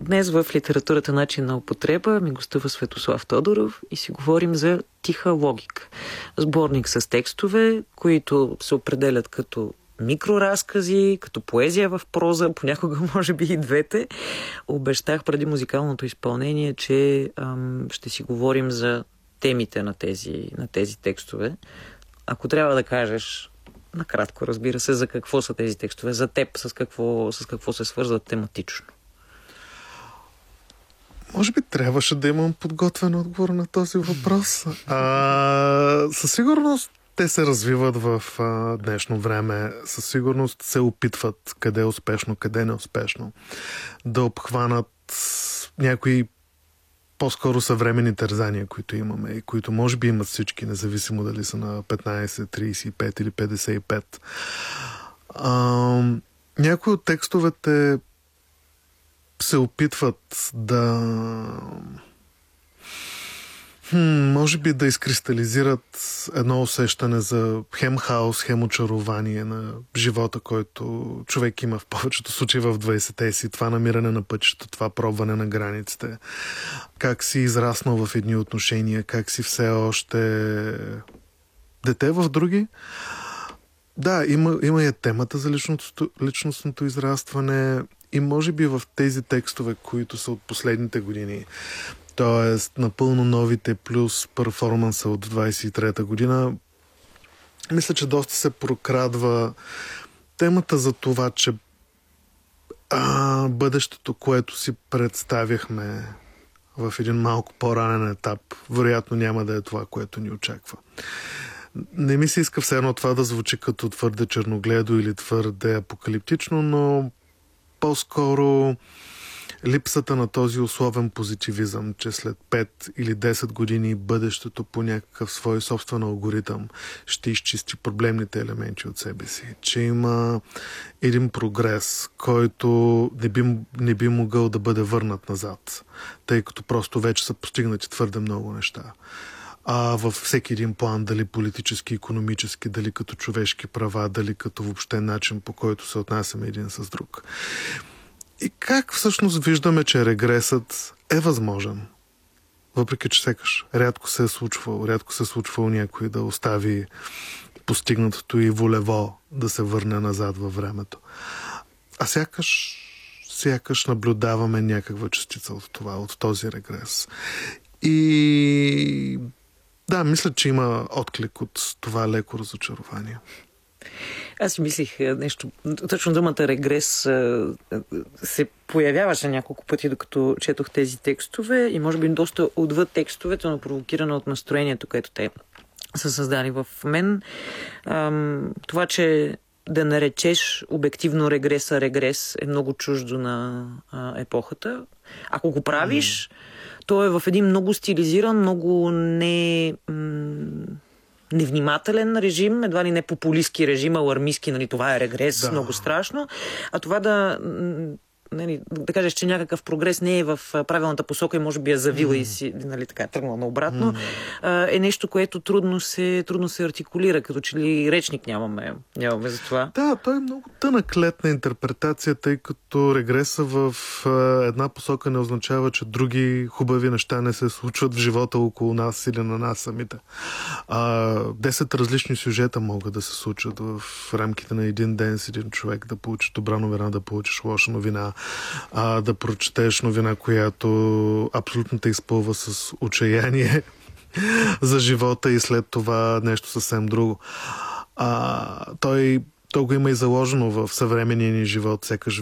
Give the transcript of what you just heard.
Днес в литературата начин на употреба ми гостува Светослав Тодоров и си говорим за тиха логика. Сборник с текстове, които се определят като микроразкази, като поезия в проза, понякога може би и двете. Обещах преди музикалното изпълнение, че ще си говорим за темите на тези текстове. Ако трябва да кажеш накратко, разбира се, за какво са тези текстове, за теб, с какво се свързват тематично. Може би трябваше да имам подготвен отговор на този въпрос. Със сигурност те се развиват в днешно време. Със сигурност се опитват къде е успешно, къде е неуспешно. Да обхванат някои по-скоро съвременни тързания, които имаме и които може би имат всички, независимо дали са на 15, 35 или 55. Някои от текстовете се опитват да може би да изкристализират едно усещане за хем хаос, хем очарование на живота, който човек има в повечето случаи в 20-те си. Това намиране на пътища, това пробване на границите. Как си израснал в едни отношения, как си все още дете в други. Да, има и темата за личностното израстване и може би в тези текстове, които са от последните години, т.е. напълно новите плюс перформанса от 23-та година, мисля, че доста се прокрадва темата за това, че бъдещето, което си представяхме в един малко по-ранен етап, вероятно няма да е това, което ни очаква. Не ми се иска все едно това да звучи като твърде черногледо или твърде апокалиптично, но по-скоро липсата на този условен позитивизъм, че след 5 или 10 години бъдещето по някакъв свой собствен алгоритъм ще изчисти проблемните елементи от себе си. Че има един прогрес, който не би могъл да бъде върнат назад, тъй като просто вече са постигнати твърде много неща. Във всеки един план, дали политически, икономически, дали като човешки права, дали като въобще начин, по който се отнасяме един с друг. И как всъщност виждаме, че регресът е възможен? Въпреки, че сякаш рядко се е случвало някой да остави постигнатото и волево да се върне назад във времето. А сякаш наблюдаваме някаква частица от това, от този регрес. И да, мисля, че има отклик от това леко разочарование. Аз си мислих нещо, точно думата регрес се появяваше няколко пъти, докато четох тези текстове и може би доста отвъд текстовете, но провокирана от настроението, което те са създали в мен. Това, че да наречеш обективно регрес е много чуждо на епохата. Ако го правиш, то е в един много стилизиран, много невнимателен режим, едва ли не популистски режим, алармистски, нали, това е регрес, много страшно. А това да кажеш, че някакъв прогрес не е в правилната посока и може би е завила и си, нали, така, тръгнала наобратно, е нещо, което трудно се артикулира, като че ли речник нямаме за това. Да, той е много тънък лед на интерпретация, тъй като регреса в една посока не означава, че други хубави неща не се случват в живота около нас или на нас самите. 10 различни сюжета могат да се случат в рамките на един ден с един човек, да получиш добра новина, да получиш лоша новина, да прочетеш новина, която абсолютно те изпълва с отчаяние за живота и след това нещо съвсем друго. Той го има и заложено в съвременния ни живот, сякаш